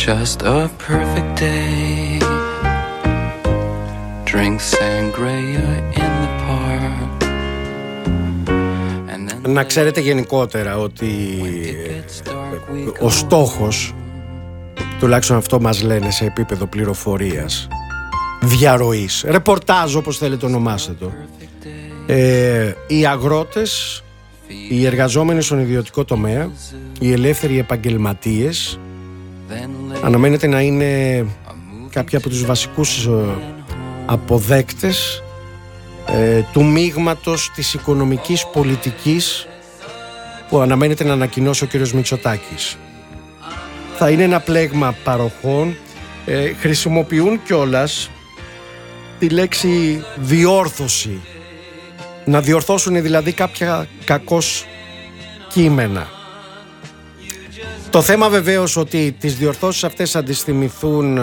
just a perfect day. Drink sangria in the park. Να ξέρετε γενικότερα ότι ο στόχος, τουλάχιστον αυτό μας λένε σε επίπεδο πληροφορίας, διαρροής, ρεπορτάζ όπως θέλετε το ονομάστε το, οι αγρότες, οι εργαζόμενοι στον ιδιωτικό τομέα, οι ελεύθεροι επαγγελματίες αναμένεται να είναι κάποιοι από τους βασικούς αποδέκτες του μείγματος της οικονομικής πολιτικής που αναμένεται να ανακοινώσει ο κύριος Μητσοτάκης. Θα είναι ένα πλέγμα παροχών, χρησιμοποιούν κιόλας τη λέξη διόρθωση, να διορθώσουν δηλαδή κάποια κακώς κείμενα. Το θέμα βεβαίως ότι τις διορθώσεις αυτές θα τις θυμηθούν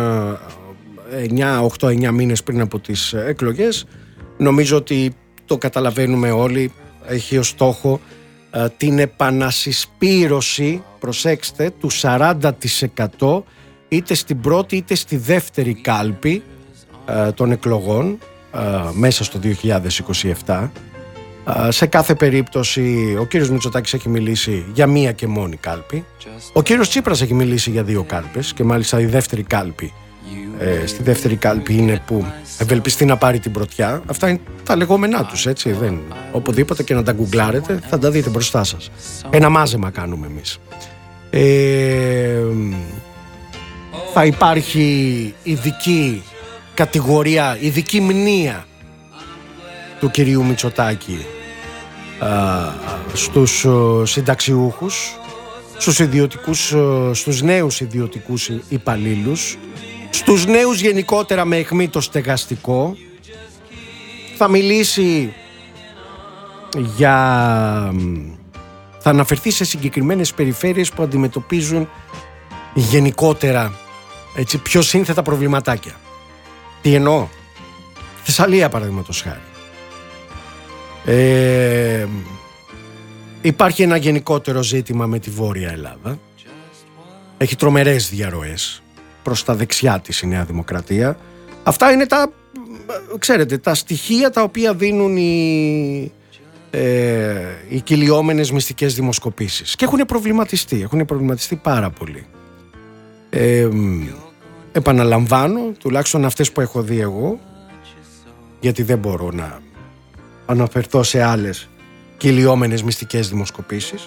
8-9 μήνες πριν από τις εκλογές. Νομίζω ότι το καταλαβαίνουμε όλοι, έχει ως στόχο την επανασυσπήρωση, προσέξτε, του 40% είτε στην πρώτη είτε στη δεύτερη κάλπη των εκλογών μέσα στο 2027. Σε κάθε περίπτωση ο κύριος Μητσοτάκης έχει μιλήσει για μία και μόνη κάλπη. Ο κύριος Τσίπρας έχει μιλήσει για 2 κάλπες και μάλιστα η δεύτερη κάλπη, στη δεύτερη κάλπη είναι που ευελπιστεί να πάρει την πρωτιά. Αυτά είναι τα λεγόμενά τους, έτσι, δεν, οπουδήποτε και να τα γκουγκλάρετε θα τα δείτε μπροστά σας. Ένα μάζεμα κάνουμε εμείς. Θα υπάρχει ειδική κατηγορία, ειδική μνήα του κυρίου Μητσοτάκη στους συνταξιούχους, στους νέους ιδιωτικούς υπαλλήλους, στους νέους γενικότερα με αιχμή το στεγαστικό. Θα μιλήσει θα αναφερθεί σε συγκεκριμένες περιφέρειες που αντιμετωπίζουν γενικότερα έτσι, πιο σύνθετα προβληματάκια. Τι εννοώ? Θεσσαλία παραδείγματος χάρη. Υπάρχει ένα γενικότερο ζήτημα με τη Βόρεια Ελλάδα. Έχει τρομερές διαρροές προς τα δεξιά της η Νέα Δημοκρατία. Αυτά είναι τα στοιχεία τα οποία δίνουν οι κυλιόμενες μυστικές δημοσκοπήσεις και έχουν προβληματιστεί πάρα πολύ. Επαναλαμβάνω, τουλάχιστον αυτές που έχω δει εγώ, γιατί δεν μπορώ να αναφερθώ σε άλλες κυλιόμενες μυστικές δημοσκοπήσεις,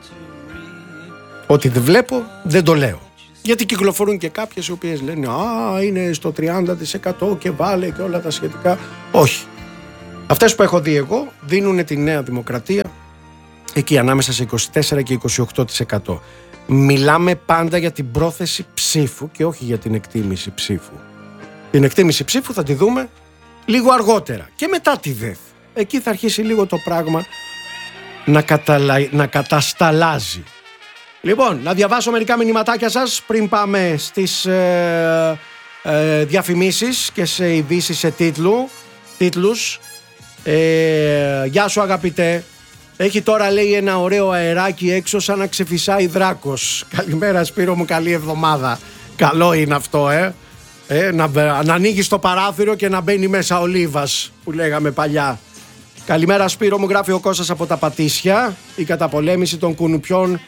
ότι δεν βλέπω δεν το λέω, γιατί κυκλοφορούν και κάποιες οι οποίες λένε είναι στο 30% και βάλε και όλα τα σχετικά. Όχι, αυτές που έχω δει εγώ δίνουν τη Νέα Δημοκρατία εκεί ανάμεσα σε 24% και 28%. Μιλάμε πάντα για την πρόθεση ψήφου και όχι για την εκτίμηση ψήφου. Την εκτίμηση ψήφου θα τη δούμε λίγο αργότερα και μετά τη ΔΕΘ. Εκεί θα αρχίσει λίγο το πράγμα να κατασταλάζει. Λοιπόν, να διαβάσω μερικά μηνυματάκια σας πριν πάμε στις διαφημίσεις και σε ειδήσεις σε τίτλους. Γεια σου αγαπητέ. Έχει τώρα, λέει, ένα ωραίο αεράκι έξω σαν να ξεφυσάει δράκος. Καλημέρα Σπύρο μου, καλή εβδομάδα. Καλό είναι αυτό, να ανοίγεις το παράθυρο και να μπαίνει μέσα ο Λίβας που λέγαμε παλιά. Καλημέρα Σπύρο μου, γράφει ο Κώστας από τα Πατήσια. Η καταπολέμηση των κουνουπιών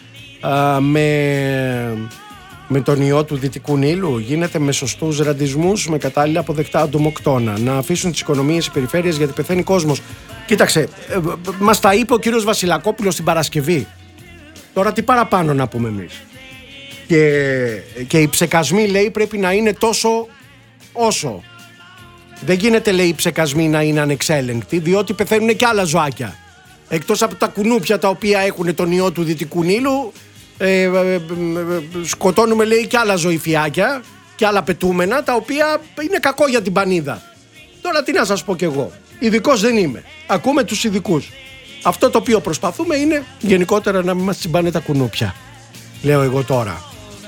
με τον ιό του Δυτικού Νείλου γίνεται με σωστούς ραντισμούς, με κατάλληλα αποδεκτά αντομοκτώνα. Να αφήσουν τις οικονομίες οι περιφέρειες γιατί πεθαίνει κόσμος. Κοίταξε, μας τα είπε ο κύριος Βασιλακόπουλος την Παρασκευή. Τώρα τι παραπάνω να πούμε εμείς? Και οι ψεκασμοί, λέει, πρέπει να είναι τόσο όσο. Δεν γίνεται, λέει, οι ψεκασμοί να είναι ανεξέλεγκτοι, διότι πεθαίνουν και άλλα ζωάκια. Εκτός από τα κουνούπια τα οποία έχουν τον ιό του Δυτικού Νείλου, σκοτώνουμε, λέει, και άλλα ζωηφιάκια και άλλα πετούμενα, τα οποία είναι κακό για την πανίδα. Τώρα τι να σας πω κι εγώ, ειδικός δεν είμαι, ακούμε τους ειδικούς. Αυτό το οποίο προσπαθούμε είναι γενικότερα να μην μας τσιμπάνε τα κουνούπια, λέω εγώ τώρα.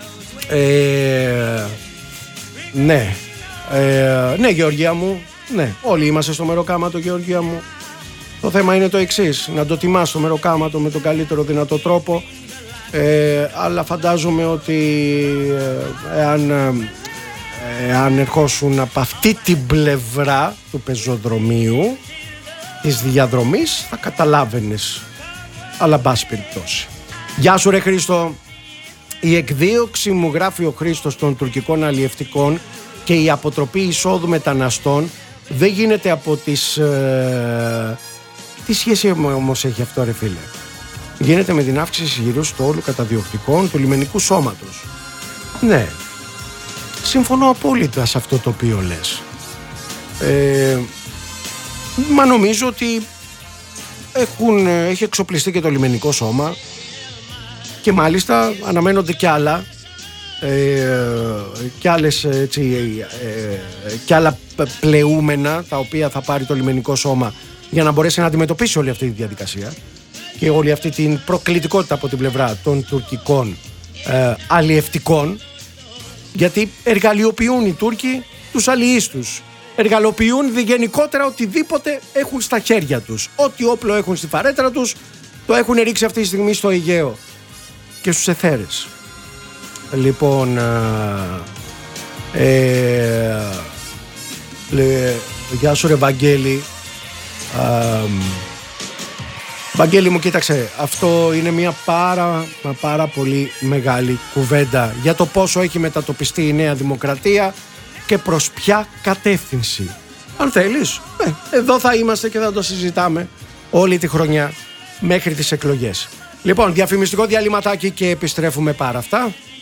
Ναι Γεωργία μου, ναι, όλοι είμαστε στο μεροκάματο, Γεωργία μου. Το θέμα είναι το εξής, να το τιμάς το μεροκάματο με τον καλύτερο δυνατό τρόπο, αλλά φαντάζομαι ότι εάν ερχόσουν από αυτή την πλευρά του πεζοδρομίου της διαδρομής θα καταλάβαινες, αλλά μπας περιπτώσει. Γεια σου ρε Χρήστο. Η εκδίωξη, μου γράφει ο Χρήστος, των τουρκικών αλλιευτικών και η αποτροπή εισόδου μεταναστών δεν γίνεται από τις... Τι σχέση όμως έχει αυτό ρε φίλε? Γίνεται με την αύξηση ισχυρού στόλου καταδιοκτικών του λιμενικού σώματος. Ναι, συμφωνώ απόλυτα σε αυτό το οποίο λες. Μα νομίζω ότι έχει εξοπλιστεί και το λιμενικό σώμα και μάλιστα αναμένονται κι άλλα και άλλα πλεούμενα τα οποία θα πάρει το λιμενικό σώμα για να μπορέσει να αντιμετωπίσει όλη αυτή τη διαδικασία και όλη αυτή την προκλητικότητα από την πλευρά των τουρκικών αλλιευτικών, γιατί εργαλειοποιούν οι Τούρκοι τους αλλιείς τους. Εργαλειοποιούν γενικότερα οτιδήποτε έχουν στα χέρια τους. Ό,τι όπλο έχουν στη φαρέτρα τους το έχουν ρίξει αυτή τη στιγμή στο Αιγαίο και στους αιθέρες. Λοιπόν, γεια σου ρε Βαγγέλη. Βαγγέλη μου, κοίταξε, αυτό είναι μια πάρα πολύ μεγάλη κουβέντα για το πόσο έχει μετατοπιστεί η Νέα Δημοκρατία και προς ποια κατεύθυνση. Αν θέλεις, εδώ θα είμαστε και θα το συζητάμε όλη τη χρονιά μέχρι τις εκλογές. Λοιπόν, διαφημιστικό διαλυματάκι και επιστρέφουμε πάρα αυτά.